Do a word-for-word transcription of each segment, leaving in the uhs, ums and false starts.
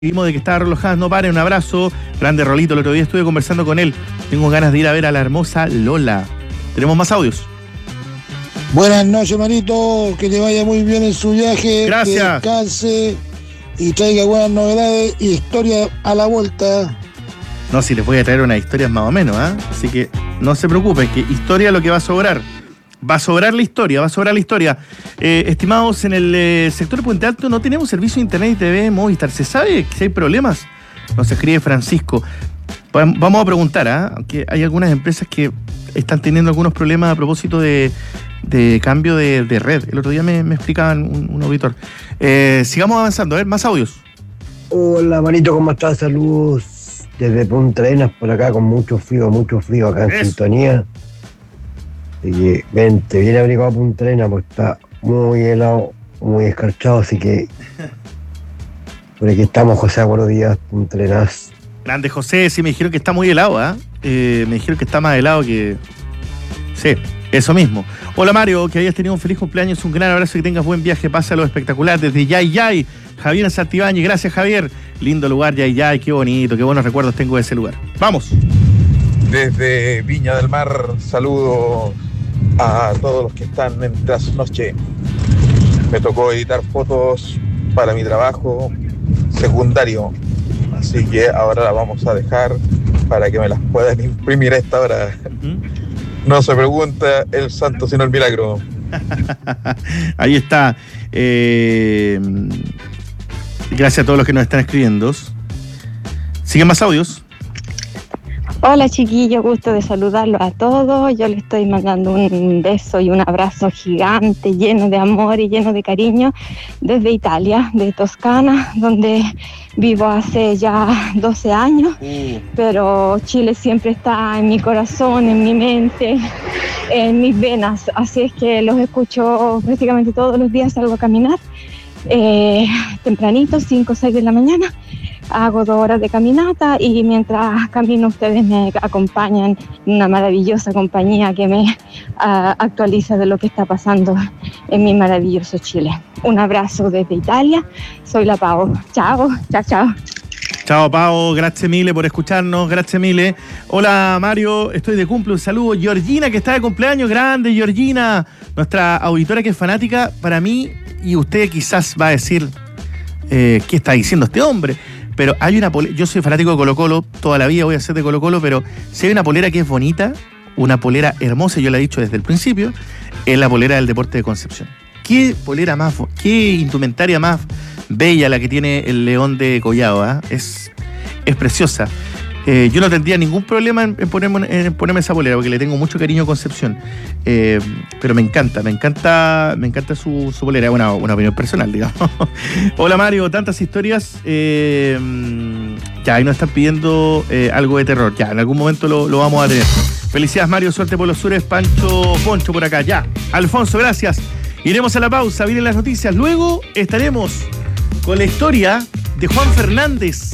Vimos de que estaba relojada, no pare, un abrazo. Grande Rolito, el otro día estuve conversando con él. Tengo ganas de ir a ver a la hermosa Lola. Tenemos más audios. Buenas noches, manito. Que te vaya muy bien en su viaje. Gracias. Que descanse y traiga buenas novedades y historia a la vuelta. No, si les voy a traer unas historias más o menos, ¿eh? Así que no se preocupen, que historia es lo que va a sobrar. Va a sobrar la historia, va a sobrar la historia. Eh, estimados, en el eh, sector de Puente Alto no tenemos servicio de internet y T V Movistar. ¿Se sabe si hay problemas? Nos escribe Francisco. Vamos a preguntar, ¿ah? ¿eh? Que hay algunas empresas que están teniendo algunos problemas a propósito de, de cambio de, de red. El otro día me, me explicaban un, un auditor. Eh, sigamos avanzando, a ver, más audios. Hola, manito, ¿cómo estás? Saludos desde Punta Arenas, por acá, con mucho frío, mucho frío acá en Eso. sintonía. Así que vente, viene abrigado a Punta Arenas porque está muy helado, muy escarchado, así que por aquí estamos, José, buenos días, Punta Arenas. Grande José, sí me dijeron que está muy helado, ¿ah? ¿eh? Eh, me dijeron que está más helado que... Sí, eso mismo. Hola Mario, que hayas tenido un feliz cumpleaños, un gran abrazo y que tengas buen viaje, pásalo espectacular desde Yay Yay. Javier Santibáñez, gracias Javier. Lindo lugar, Yay Yay, qué bonito, qué buenos recuerdos tengo de ese lugar. Vamos. Desde Viña del Mar, saludos a todos los que están en trasnoche. Me tocó editar fotos para mi trabajo secundario, así que ahora la vamos a dejar para que me las puedan imprimir a esta hora. ¿Mm? No se pregunta el santo sino el milagro. Ahí está. Eh, gracias a todos los que nos están escribiendo. ¿Siguen más audios? Hola chiquillos, gusto de saludarlos a todos. Yo les estoy mandando un beso y un abrazo gigante, lleno de amor y lleno de cariño, desde Italia, de Toscana, donde vivo hace ya doce años. Uh. Pero Chile siempre está en mi corazón, en mi mente, en mis venas. Así es que los escucho prácticamente todos los días, salgo a caminar eh, tempranito, cinco o seis de la mañana. Hago dos horas de caminata y mientras camino ustedes me acompañan en una maravillosa compañía que me uh, actualiza de lo que está pasando en mi maravilloso Chile. Un abrazo desde Italia, soy la Pau. Chao, chao, chao. Chao Pau, gracias mille por escucharnos, gracias mille. Hola Mario, estoy de cumple, un saludo. Georgina, que está de cumpleaños, grande Georgina, nuestra auditora que es fanática para mí, y usted quizás va a decir, eh, ¿qué está diciendo este hombre? Pero hay una polera, yo soy fanático de Colo Colo, toda la vida voy a ser de Colo Colo, pero si hay una polera que es bonita, una polera hermosa, yo la he dicho desde el principio, es la polera del Deporte de Concepción. ¿Qué polera más, qué indumentaria más bella la que tiene el León de Collado? ¿eh? Es, es preciosa. Eh, yo no tendría ningún problema en, en, ponerme, en ponerme esa polera, porque le tengo mucho cariño a Concepción. Eh, pero me encanta, me encanta, me encanta su, su polera, una, una opinión personal, digamos. Hola Mario, tantas historias. Eh, ya, ahí nos están pidiendo eh, algo de terror. Ya, en algún momento lo, lo vamos a tener. Felicidades Mario, suerte por los sures. Pancho Poncho por acá, ya. Alfonso, gracias. Iremos a la pausa, vienen las noticias. Luego estaremos con la historia de Juan Fernández.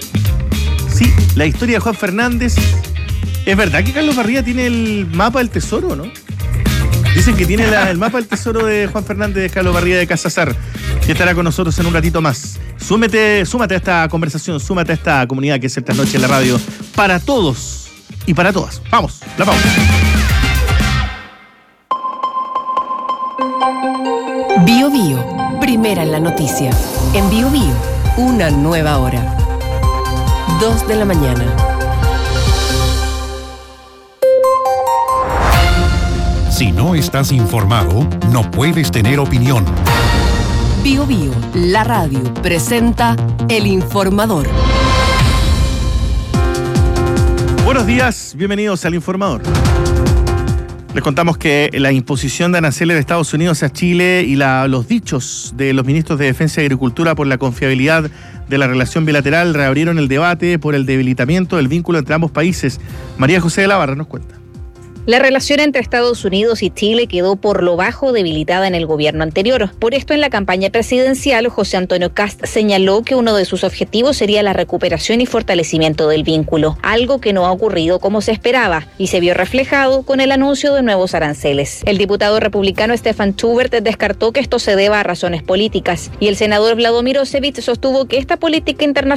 Sí, la historia de Juan Fernández. ¿Es verdad que Carlos Barría tiene el mapa del tesoro, no? Dicen que tiene la, el mapa del tesoro de Juan Fernández de Carlos Barría de Casazar, que estará con nosotros en un ratito más. Súmete, súmate a esta conversación, súmate a esta comunidad que es el Trasnoche en la Radio, para todos y para todas. Vamos, la pausa. Bio Bio, primera en la noticia. En Bio Bio, una nueva hora. Dos de la mañana. Si no estás informado, no puedes tener opinión. Bio Bio, la radio, presenta El Informador. Buenos días, bienvenidos al Informador. Les contamos que la imposición de aranceles de Estados Unidos a Chile y la, los dichos de los ministros de Defensa y Agricultura por la confiabilidad de la relación bilateral reabrieron el debate por el debilitamiento del vínculo entre ambos países. María José de la Barra nos cuenta. La relación entre Estados Unidos y Chile quedó por lo bajo debilitada en el gobierno anterior. Por esto, en la campaña presidencial, José Antonio Kast señaló que uno de sus objetivos sería la recuperación y fortalecimiento del vínculo, algo que no ha ocurrido como se esperaba y se vio reflejado con el anuncio de nuevos aranceles. El diputado republicano Stefan Schubert descartó que esto se deba a razones políticas y el senador Vlado Mirosevic sostuvo que esta política internacional